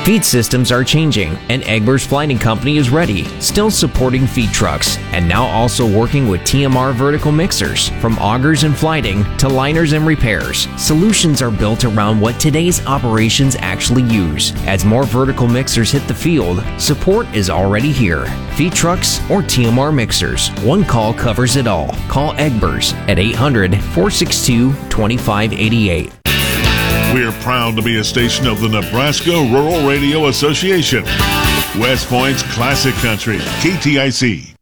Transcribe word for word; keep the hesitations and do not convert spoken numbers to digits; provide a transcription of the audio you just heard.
Feed systems are changing, and Egbers Flighting Company is ready, still supporting feed trucks, and now also working with T M R vertical mixers. From augers and flighting to liners and repairs, solutions are built around what today's operations actually use. As more vertical mixers hit the field, support is already here. Feed trucks or T M R mixers, one call covers it all. Call Egbers at eight hundred, four six two, two five eight eight. We're proud to be a station of the Nebraska Rural Radio Association. West Point's Classic Country, K T I C.